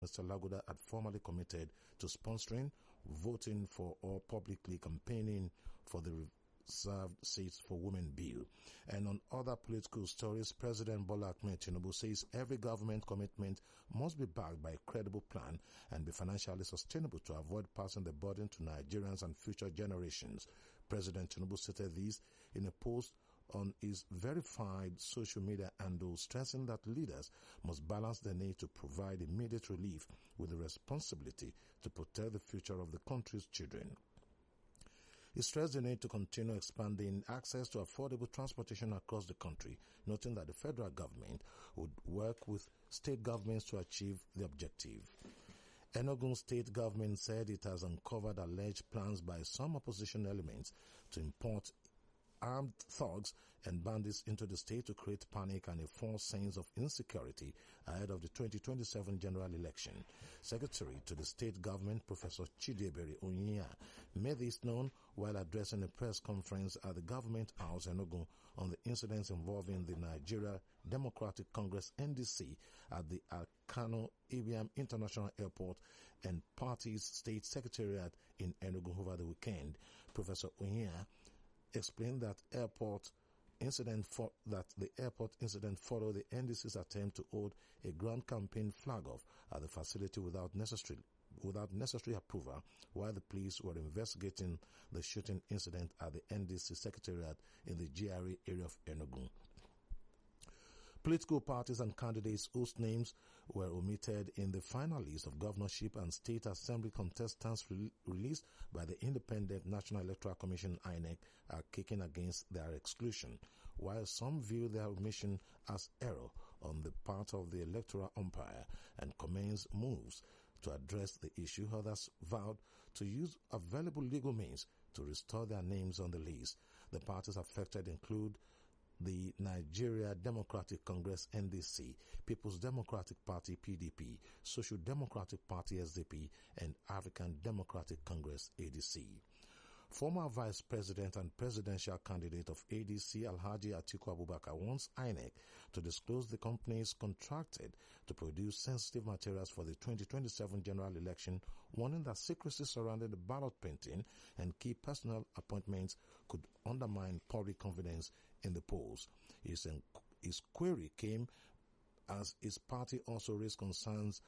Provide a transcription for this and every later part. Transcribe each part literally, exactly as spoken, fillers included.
Mister Lagoda had formally committed to sponsoring, voting for or publicly campaigning for the reserved seats for women bill. And on other political stories, President Bola Ahmed Tinubu says every government commitment must be backed by a credible plan and be financially sustainable to avoid passing the burden to Nigerians and future generations. President Tinubu stated this in a post on his verified social media handle, stressing that leaders must balance the need to provide immediate relief with the responsibility to protect the future of the country's children. He stressed the need to continue expanding access to affordable transportation across the country, noting that the federal government would work with state governments to achieve the objective. Enugu state government said it has uncovered alleged plans by some opposition elements to import armed thugs and bandits into the state to create panic and a false sense of insecurity ahead of the twenty twenty-seven general election. Secretary to the state government, Professor Chidiebere Onyiya, made this known while addressing a press conference at the Government House Enugu on the incidents involving the Nigeria Democratic Congress N D C at the Kano Ibiam International Airport and party's state secretariat in Enugu over the weekend. Professor Onyiya explained that airport incident for, that the airport incident followed the N D C's attempt to hold a grand campaign flag-off at the facility without necessary without necessary approval, while the police were investigating the shooting incident at the N D C secretariat in the G R A area of Enugu. Political parties and candidates whose names were omitted in the final list of governorship and state assembly contestants re- released by the Independent National Electoral Commission I N E C are kicking against their exclusion, while some view their omission as error on the part of the electoral umpire and commence moves to address the issue. Others vowed to use available legal means to restore their names on the list. The parties affected include the Nigeria Democratic Congress N D C, People's Democratic Party P D P, Social Democratic Party S D P, and African Democratic Congress A D C. Former Vice President and presidential candidate of A D C, Alhaji Atiku Abubakar, wants I N E C to disclose the companies contracted to produce sensitive materials for the twenty twenty-seven general election, warning that secrecy surrounding the ballot printing and key personnel appointments could undermine public confidence in the polls. His, his query came as his party also raised concerns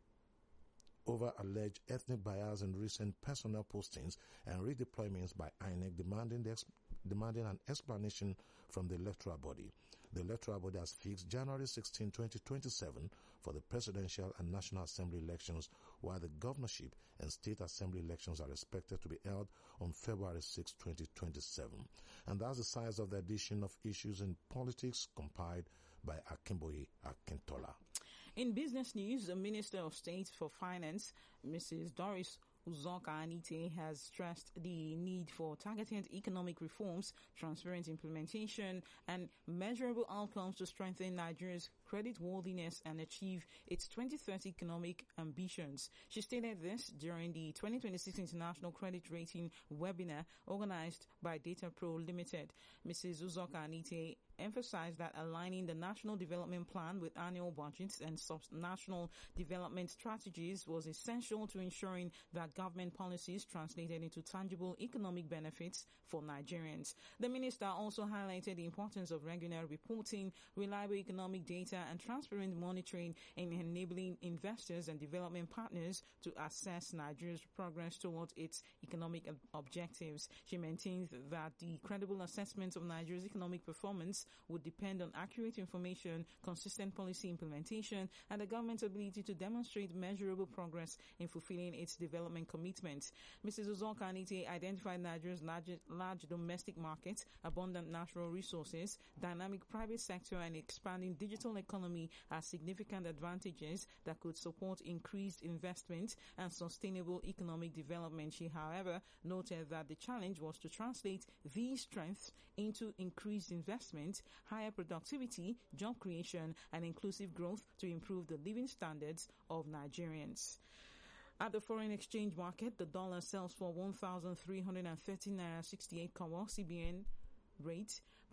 over alleged ethnic bias in recent personnel postings and redeployments by I N E C, demanding, the ex- demanding an explanation from the electoral body. The electoral body has fixed January sixteenth, twenty twenty-seven for the presidential and national assembly elections, while the governorship and state assembly elections are expected to be held on February sixth, twenty twenty-seven. And that's the size of the edition of Issues in Politics, compiled by Akimboye Akintola. In business news, the Minister of State for Finance, Missus Doris Uzoka Anite, has stressed the need for targeted economic reforms, transparent implementation, and measurable outcomes to strengthen Nigeria's creditworthiness and achieve its twenty thirty economic ambitions. She stated this during the twenty twenty-six International Credit Rating webinar organized by DataPro Limited. Missus Uzoka Anite emphasized that aligning the national development plan with annual budgets and sub-national development strategies was essential to ensuring that government policies translated into tangible economic benefits for Nigerians. The minister also highlighted the importance of regular reporting, reliable economic data, and transparent monitoring in enabling investors and development partners to assess Nigeria's progress towards its economic objectives. She maintains that the credible assessment of Nigeria's economic performance would depend on accurate information, consistent policy implementation, and the government's ability to demonstrate measurable progress in fulfilling its development commitments. Missus Uzoka Anite identified Nigeria's large, large domestic market, abundant natural resources, dynamic private sector, and expanding digital economy as significant advantages that could support increased investment and sustainable economic development. She, however, noted that the challenge was to translate these strengths into increased investment, higher productivity, job creation, and inclusive growth to improve the living standards of Nigerians. At the foreign exchange market, the dollar sells for one thousand three hundred thirty naira sixty-eight kobo. C B N rate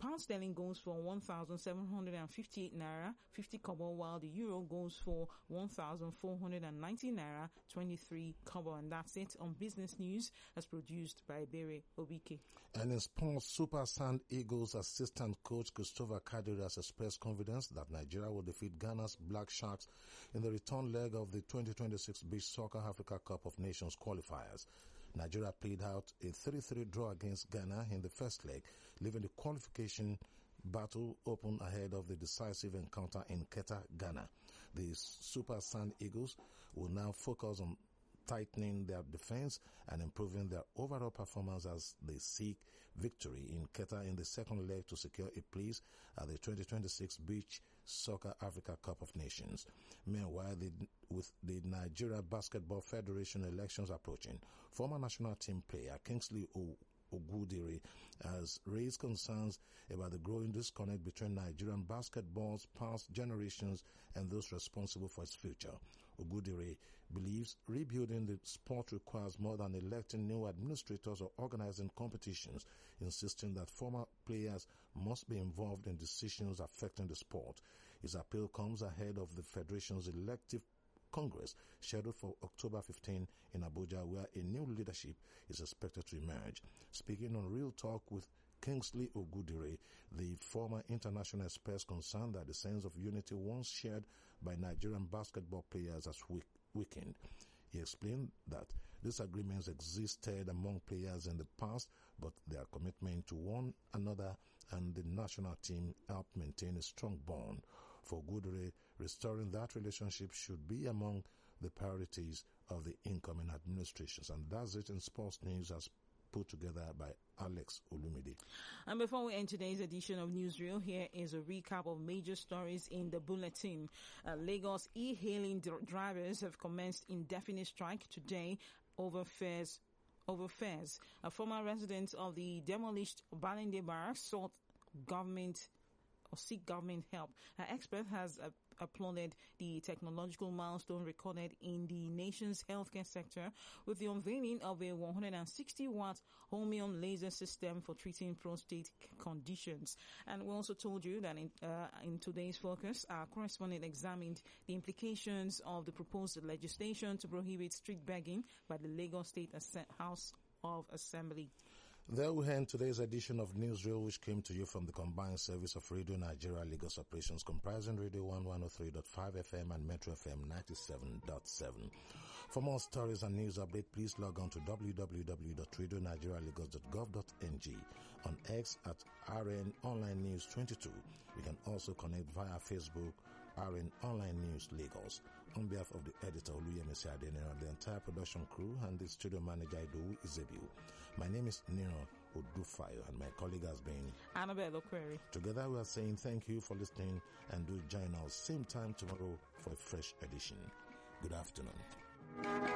pound sterling goes for one thousand seven hundred fifty-eight naira fifty kobo, while the euro goes for one thousand four hundred ninety naira twenty-three kobo. And that's it on business news, as produced by Bere Obike. And in sports, Super Sand Eagles assistant coach Christopher Kadiri has expressed confidence that Nigeria will defeat Ghana's Black Sharks in the return leg of the twenty twenty-six Beach Soccer Africa Cup of Nations qualifiers. Nigeria played out a three three draw against Ghana in the first leg, leaving the qualification battle open ahead of the decisive encounter in Keta, Ghana. The Super Sand Eagles will now focus on tightening their defense and improving their overall performance as they seek victory in Keta in the second leg to secure a place at the twenty twenty-six Beach Soccer Africa Cup of Nations. Meanwhile, the, with the Nigeria Basketball Federation elections approaching, former national team player Kingsley Ogudere has raised concerns about the growing disconnect between Nigerian basketball's past generations and those responsible for its future. Ogudere believes rebuilding the sport requires more than electing new administrators or organizing competitions, insisting that former players must be involved in decisions affecting the sport. His appeal comes ahead of the Federation's elective Congress scheduled for October fifteenth in Abuja, where a new leadership is expected to emerge. Speaking on Real Talk with Kingsley Ogudere, the former international expressed concern that the sense of unity once shared by Nigerian basketball players has weakened. He explained that disagreements existed among players in the past, but their commitment to one another and the national team helped maintain a strong bond. For Ogudere, restoring that relationship should be among the priorities of the incoming administrations. And that's it in sports news as put together by Alex Olumide. And before we end today's edition of Newsreel, here is a recap of major stories in the bulletin. Uh, Lagos e-hailing dr- drivers have commenced indefinite strike today over fares. Over fares. A former resident of the demolished Balinde Barracks sought government or seek government help. Our expert has uh, applauded the technological milestone recorded in the nation's healthcare sector with the unveiling of a one hundred sixty watt Holmium laser system for treating prostate conditions. And we also told you that in, uh, in today's focus, our correspondent examined the implications of the proposed legislation to prohibit street begging by the Lagos State House of Assembly. There we end today's edition of Newsreel, which came to you from the combined service of Radio Nigeria Lagos operations, comprising Radio one one oh three point five F M and Metro F M ninety-seven point seven. For more stories and news update, please log on to w w w dot radio nigeria lagos dot gov dot n g, on X at R N Online News twenty-two. You can also connect via Facebook, R N Online News Lagos. On behalf of the editor, Oluyemisi Adeniro, the entire production crew, and the studio manager, Idowu Izebiu, my name is Nero Odufayo, and my colleague has been Annabelle Okweri. Together we are saying thank you for listening, and do join us same time tomorrow for a fresh edition. Good afternoon.